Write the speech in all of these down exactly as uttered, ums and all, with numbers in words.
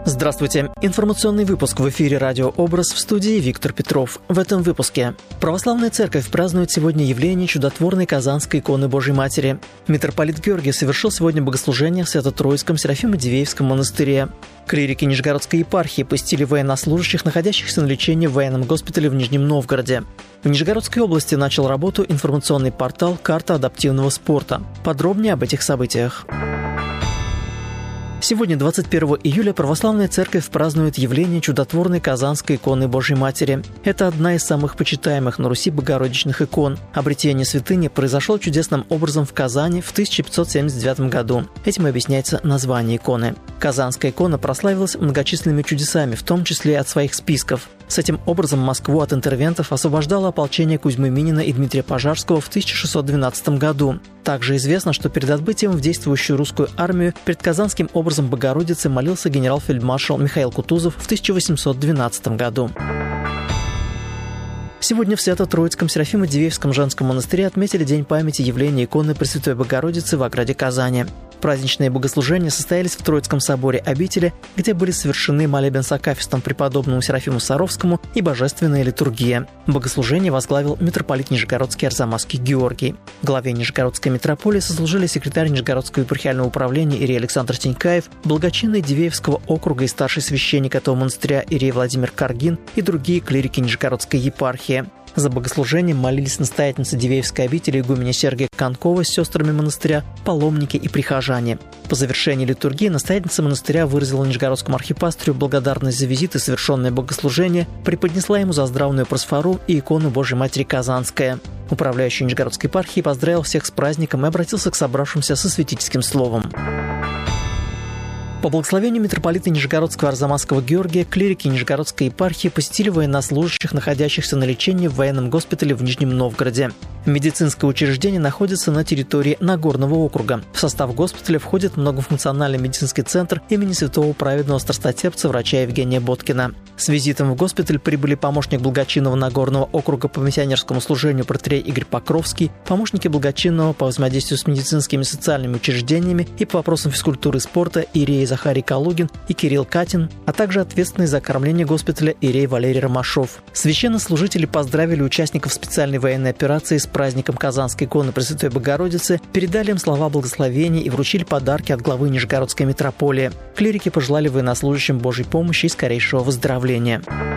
Здравствуйте. Информационный выпуск в эфире «Радио Образ», в студии Виктор Петров. В этом выпуске. Православная церковь празднует сегодня явление чудотворной Казанской иконы Божьей Матери. Митрополит Георгий совершил сегодня богослужение в Свято-Троицком Серафимо-Дивеевском монастыре. Клирики Нижегородской епархии посетили военнослужащих, находящихся на лечении в военном госпитале в Нижнем Новгороде. В Нижегородской области начал работу информационный портал «Карта адаптивного спорта». Подробнее об этих событиях. Сегодня, двадцать первого июля, Православная Церковь празднует явление чудотворной Казанской иконы Божьей Матери. Это одна из самых почитаемых на Руси богородичных икон. Обретение святыни произошло чудесным образом в Казани в тысяча пятьсот семьдесят девятом году. Этим объясняется название иконы. Казанская икона прославилась многочисленными чудесами, в том числе от своих списков. С этим образом Москву от интервентов освобождало ополчение Кузьмы Минина и Дмитрия Пожарского в тысяча шестьсот двенадцатом году. Также известно, что перед отбытием в действующую русскую армию перед Казанским образом Богородицы молился генерал-фельдмаршал Михаил Кутузов в тысяча восемьсот двенадцатом году. Сегодня в Свято-Троицком Серафимо-Дивеевском женском монастыре отметили День памяти явления иконы Пресвятой Богородицы в ограде Казани. Праздничные богослужения состоялись в Троицком соборе обители, где были совершены молебен с акафистом преподобному Серафиму Саровскому и божественная литургия. Богослужение возглавил митрополит Нижегородский Арзамасский Георгий. Главе Нижегородской митрополии сослужили секретарь Нижегородского епархиального управления Ирий Александр Тенькаев, благочинный Дивеевского округа и старший священник этого монастыря Ирий Владимир Каргин и другие клирики Нижегородской епархии. За богослужением молились настоятельница Дивеевской обители игуменя Сергия Конкова с сестрами монастыря, паломники и прихожане. По завершении литургии настоятельница монастыря выразила нижегородскому архипастырю благодарность за визит и совершенное богослужение, преподнесла ему заздравную просфору и икону Божьей Матери Казанская. Управляющий Нижегородской епархией поздравил всех с праздником и обратился к собравшимся со святительским словом. По благословению митрополита Нижегородского Арзамасского Георгия, клирики Нижегородской епархии посетили военнослужащих, находящихся на лечении в военном госпитале в Нижнем Новгороде. Медицинское учреждение находится на территории Нагорного округа. В состав госпиталя входит многофункциональный медицинский центр имени святого праведного страстотерпца врача Евгения Боткина. С визитом в госпиталь прибыли помощник благочинного Нагорного округа по миссионерскому служению протерей Игорь Покровский, помощники благочинного по взаимодействию с медицинскими и социальными учреждениями и по вопросам физкультуры и спорта Ирей Захарий Калугин и Кирилл Катин, а также ответственный за кормление госпиталя Ирей Валерий Ромашов. Священнослужители поздравили участников специальной военной операции с праздником Казанской иконы Пресвятой Богородицы, передали им слова благословения и вручили подарки от главы Нижегородской митрополии. Клирики пожелали военнослужащим Божьей помощи и скорейшего выздоровления.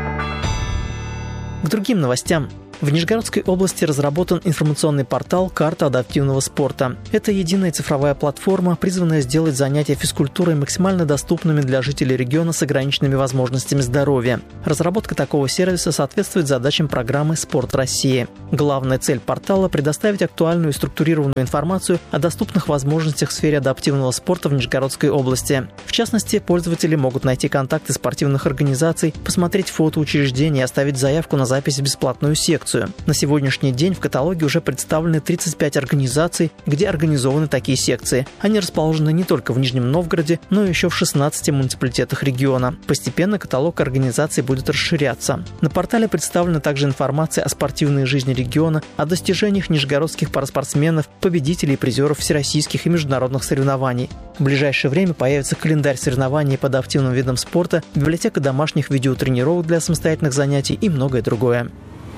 К другим новостям. В Нижегородской области разработан информационный портал «Карта адаптивного спорта». Это единая цифровая платформа, призванная сделать занятия физкультурой максимально доступными для жителей региона с ограниченными возможностями здоровья. Разработка такого сервиса соответствует задачам программы «Спорт России». Главная цель портала – предоставить актуальную и структурированную информацию о доступных возможностях в сфере адаптивного спорта в Нижегородской области. В частности, пользователи могут найти контакты спортивных организаций, посмотреть фото учреждений и оставить заявку на запись в бесплатную секцию. На сегодняшний день в каталоге уже представлены тридцать пять организаций, где организованы такие секции. Они расположены не только в Нижнем Новгороде, но и еще в шестнадцати муниципалитетах региона. Постепенно каталог организаций будет расширяться. На портале представлена также информация о спортивной жизни региона, о достижениях нижегородских параспортсменов, победителей и призеров всероссийских и международных соревнований. В ближайшее время появится календарь соревнований по адаптивным видам спорта, библиотека домашних видеотренировок для самостоятельных занятий и многое другое.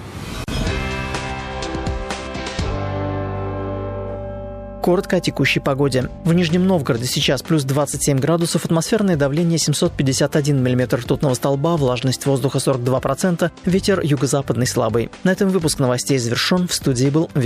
Коротко о текущей погоде. В Нижнем Новгороде сейчас плюс двадцать семь градусов, атмосферное давление семьсот пятьдесят один миллиметр ртутного столба, влажность воздуха сорок два процента, ветер юго-западный слабый. На этом выпуск новостей завершен. В студии был Виктор